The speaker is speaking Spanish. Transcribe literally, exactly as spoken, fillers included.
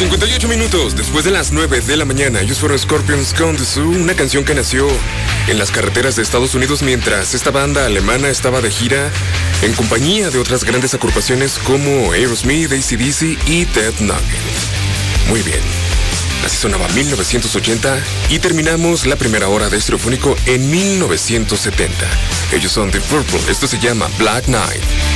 cincuenta y ocho minutos después de las nueve de la mañana, ellos fueron Scorpions con The Zoo, una canción que nació en las carreteras de Estados Unidos mientras esta banda alemana estaba de gira en compañía de otras grandes agrupaciones como Aerosmith, A C D C y Ted Nugent. Muy bien, así sonaba mil novecientos ochenta y terminamos la primera hora de Estereofónico en mil novecientos setenta. Ellos son The Purple, esto se llama Black Knight.